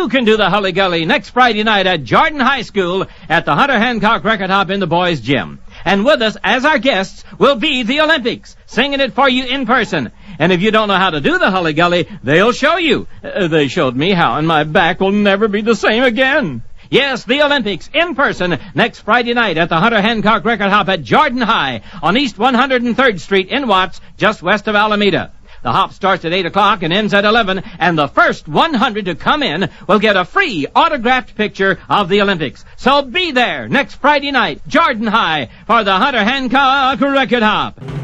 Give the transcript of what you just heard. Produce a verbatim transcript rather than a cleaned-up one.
you can do the Hully Gully next Friday night at Jordan High School at the Hunter Hancock Record Hop in the boys' gym. And with us as our guests will be the Olympics, singing it for you in person. And if you don't know how to do the Hully Gully, they'll show you. Uh, they showed me how, and my back will never be the same again. Yes, the Olympics in person next Friday night at the Hunter Hancock Record Hop at Jordan High on East one hundred third Street in Watts, just west of Alameda. The hop starts at eight o'clock and ends at eleven, and the first one hundred to come in will get a free autographed picture of the Olympics. So be there next Friday night, Jordan High, for the Hunter Hancock Record Hop.